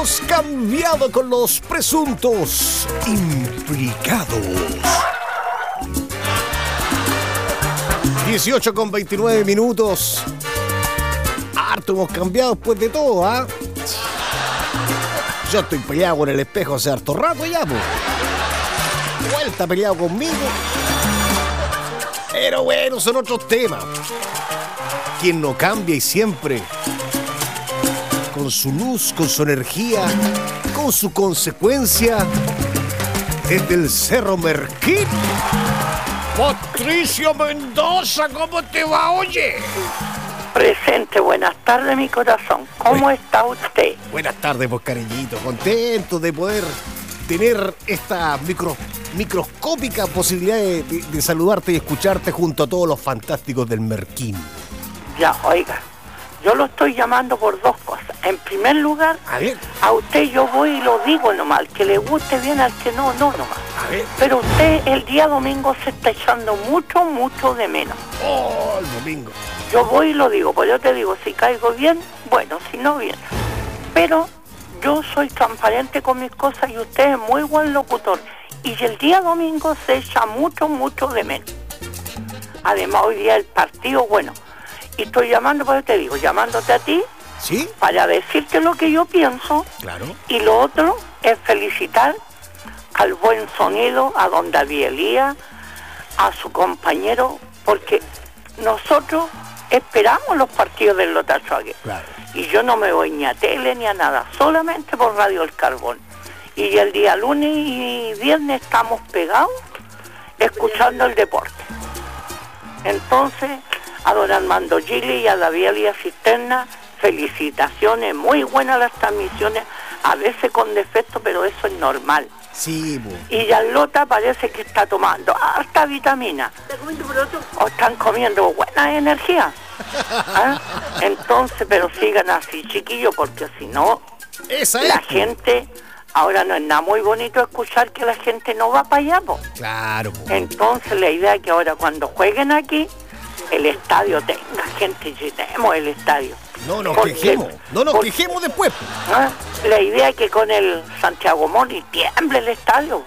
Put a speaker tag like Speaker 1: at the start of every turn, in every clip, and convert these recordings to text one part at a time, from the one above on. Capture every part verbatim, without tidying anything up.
Speaker 1: hemos cambiado con los presuntos implicados. dieciocho con veintinueve minutos. Harto hemos cambiado después de todo, ¿ah? ¿eh? Yo estoy peleado con el espejo hace harto rato ya, pues. Vuelta peleado conmigo. Pero bueno, son otros temas. Quien no cambia y siempre, con su luz, con su energía, con su consecuencia, desde el Cerro Merquín. Patricio Mendoza, ¿cómo te va, oye?
Speaker 2: Presente, buenas tardes, mi corazón. ¿Cómo
Speaker 1: Buen-
Speaker 2: está usted?
Speaker 1: Buenas tardes, pues, cariñito. Contento de poder tener esta micro, microscópica posibilidad de, de- de saludarte y escucharte junto a todos los fantásticos del Merquín.
Speaker 2: Ya, oiga, yo lo estoy llamando por dos cosas. En primer lugar,
Speaker 1: A ver,
Speaker 2: a usted yo voy y lo digo nomás, al que le guste bien, al que no, no nomás.
Speaker 1: a ver.
Speaker 2: Pero usted el día domingo se está echando mucho, mucho de menos.
Speaker 1: Oh, el domingo.
Speaker 2: Yo voy y lo digo, pues yo te digo, si caigo bien, bueno, si no, bien. Pero yo soy transparente con mis cosas y usted es muy buen locutor. Y el día domingo se echa mucho, mucho de menos. Además, hoy día el partido, bueno, y estoy llamando, pues yo te digo, llamándote a ti
Speaker 1: ¿Sí?
Speaker 2: para decirte lo que yo pienso.
Speaker 1: Claro.
Speaker 2: Y lo otro es felicitar al buen sonido, a don David Elías, a su compañero, porque nosotros esperamos los partidos del Lota Schwager.
Speaker 1: Claro.
Speaker 2: Y yo no me voy ni a tele ni a nada, solamente por Radio El Carbón. Y el día lunes y viernes estamos pegados escuchando el deporte. Entonces, a don Armando Gili y a David Elías Cisterna, felicitaciones, muy buenas las transmisiones, a veces con defecto, pero eso es normal.
Speaker 1: Sí, pues.
Speaker 2: Y Yarlota parece que está tomando harta vitamina. ¿Está comiendo poroto? O están comiendo buena energía. ¿Ah? Entonces, pero sigan así, chiquillos, porque si no,
Speaker 1: Esa es.
Speaker 2: la gente, ahora no es nada muy bonito escuchar que la gente no va para allá, po.
Speaker 1: Claro, pues.
Speaker 2: Entonces la idea es que ahora cuando jueguen aquí, el estadio tenga gente, llenemos el estadio.
Speaker 1: No nos
Speaker 2: Porque-
Speaker 1: quejemos. No nos
Speaker 2: porque-
Speaker 1: quejemos después, pues.
Speaker 2: ¿Ah? La idea es que con el Santiago Mori tiemble el estadio.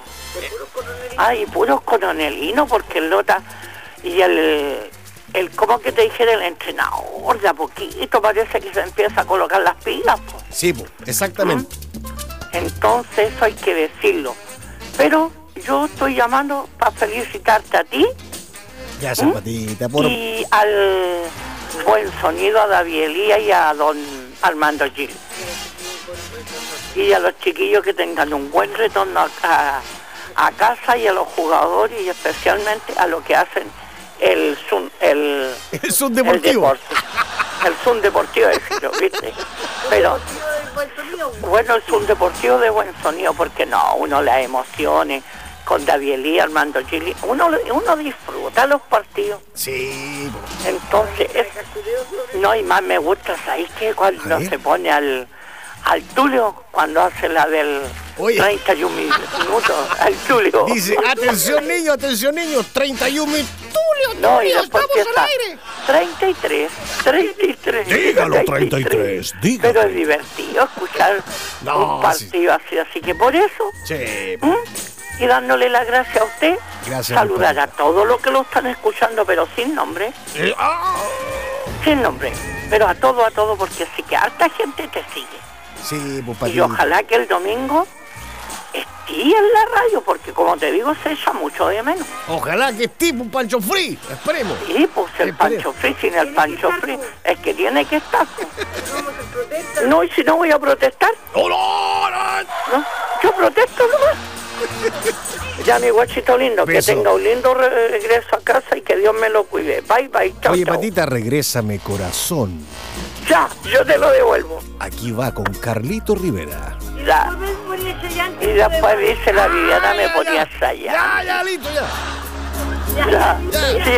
Speaker 2: Ah, y puros coronelinos, porque el Lota y el, el ¿cómo que te dijera? El entrenador, de a poquito parece que se empieza a colocar las pilas, pues.
Speaker 1: Sí, pues. Exactamente.
Speaker 2: Entonces eso hay que decirlo. Pero yo estoy llamando para felicitarte a ti
Speaker 1: Gracias, Patita, por...
Speaker 2: y al buen sonido, a David Elías y a don Armando Gil. Y a los chiquillos que tengan un buen retorno a, a, a casa, y a los jugadores y especialmente a los que hacen el Zoom, el,
Speaker 1: Es un
Speaker 2: el
Speaker 1: deportivo.
Speaker 2: deporte. El Zoom deportivo, decirlo, ¿viste? Pero bueno, es un deportivo de buen sonido, porque no, uno las emociones con David Elías, Armando Gili, uno, uno disfruta los partidos.
Speaker 1: Sí, pues.
Speaker 2: Entonces, es- no, y más me gusta, ¿sabes qué? Cuando
Speaker 1: A ver.
Speaker 2: se pone al, al Tulio, cuando hace la del
Speaker 1: Oye.
Speaker 2: treinta y un minutos, al Tulio.
Speaker 1: Dice, atención niños, atención niños, treinta y un mil. Tulio,
Speaker 2: No, y
Speaker 1: Tulio,
Speaker 2: después
Speaker 1: estamos
Speaker 2: empieza
Speaker 1: al aire.
Speaker 2: treinta y tres, treinta y tres.
Speaker 1: Dígalo, treinta y tres, dígalo.
Speaker 2: Pero es divertido escuchar
Speaker 1: No,
Speaker 2: un partido así, así que por eso,
Speaker 1: Sí,
Speaker 2: ¿m? y dándole las gracias a usted,
Speaker 1: Gracias,
Speaker 2: saludar a
Speaker 1: compadre.
Speaker 2: todos los que lo están escuchando, pero sin nombre,
Speaker 1: Eh, ah.
Speaker 2: sin nombre, pero a todo, a todo, porque sí que harta gente te sigue.
Speaker 1: Sí, pues,
Speaker 2: Y
Speaker 1: Patita.
Speaker 2: ojalá que el domingo esté en la radio, porque como te digo, se echa mucho de menos.
Speaker 1: Ojalá que esté un Pancho Free. Esperemos.
Speaker 2: Y pues el
Speaker 1: Espere.
Speaker 2: Pancho Free, sin el Pancho Free, es que tiene que estar. pues. No, y si no voy a protestar,
Speaker 1: ¡Oh, no, no!
Speaker 2: ¿no? Yo protesto nomás. Ya, mi guachito lindo,
Speaker 1: Beso.
Speaker 2: que tenga un lindo regreso a casa y que Dios me lo cuide. Bye, bye, chao,
Speaker 1: Oye,
Speaker 2: chao.
Speaker 1: Patita, regrésame corazón.
Speaker 2: Ya, yo te lo devuelvo.
Speaker 1: Aquí va con Carlito Rivera.
Speaker 2: Ya. Y después dice la Viviana, me ponía a ensayar.
Speaker 1: Ya, ya, listo, ya.
Speaker 2: Ya.
Speaker 1: Ya.
Speaker 2: Sí,